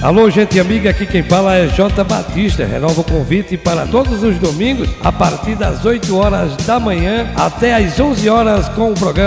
Alô, gente amiga, aqui quem fala é J. Batista. Renova o convite para todos os domingos, a partir das 8 horas da manhã até às 11 horas com o programa